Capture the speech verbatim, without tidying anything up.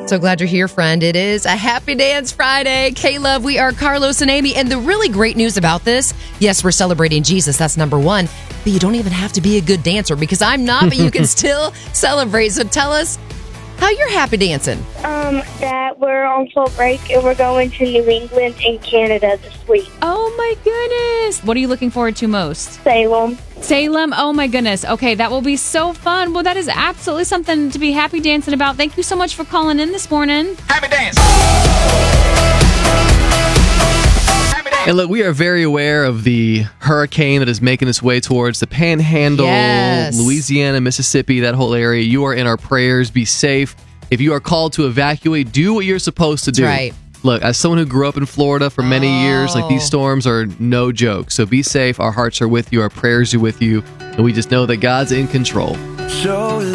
So glad you're here, friend. It is a Happy Dance Friday. K-Love, we are Carlos and Amy. And the really great news about this, yes, we're celebrating Jesus. That's number one. But you don't even have to be a good dancer because I'm not, but you can still celebrate. So tell us how you're happy dancing. Um, that we're on fall break and we're going to New England and Canada this week. Oh, my goodness. What are you looking forward to most? Salem. Salem? Oh, my goodness. Okay, that will be so fun. Well, that is absolutely something to be happy dancing about. Thank you so much for calling in this morning. Happy dance! And look, we are very aware of the hurricane that is making its way towards the Panhandle, Yes. Louisiana, Mississippi, that whole area. You are in our prayers. Be safe. If you are called to evacuate, do what you're supposed to do. That's right. Look, as someone who grew up in Florida for many Oh. years, like these storms are no joke. So be safe. Our hearts are with you. Our prayers are with you. And we just know that God's in control. So